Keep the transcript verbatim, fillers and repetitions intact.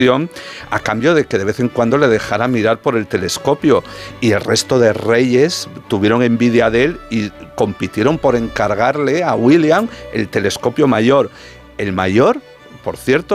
a cambio de que de vez en cuando le dejara mirar por el telescopio, y el resto de reyes tuvieron envidia de él y compitieron por encargarle a William el telescopio mayor. El mayor, por cierto,